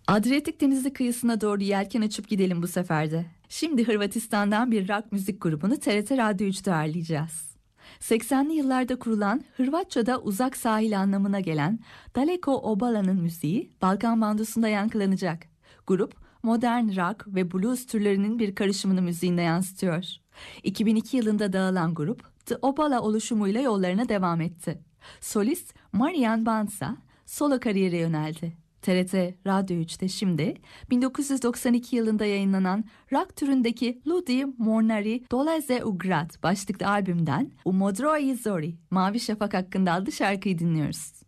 Adriyatik Denizi kıyısına doğru yelken açıp gidelim bu sefer de. Şimdi Hırvatistan'dan bir rock müzik grubunu TRT Radyo 3'te ağırlayacağız. 80'li yıllarda kurulan, Hırvatça'da uzak sahil anlamına gelen Daleko Obala'nın müziği Balkan Bandosu'nda yankılanacak. Grup, modern rock ve blues türlerinin bir karışımını müziğinde yansıtıyor. 2002 yılında dağılan grup, The Obala oluşumuyla yollarına devam etti. Solist Marian Bansa, solo kariyere yöneldi. TRT Radyo 3'te şimdi 1992 yılında yayınlanan rock türündeki Ludi Mornari Dolaze u Grad başlıklı albümden Umodroji Zori, Mavi Şafak hakkında adlı şarkıyı dinliyoruz.